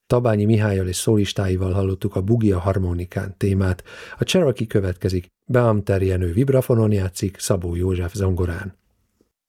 Tabányi Mihályal és szólistáival hallottuk a Bugia harmonikán témát, a Cherokee következik, Beamter Jenő vibrafonon játszik, Szabó József zongorán.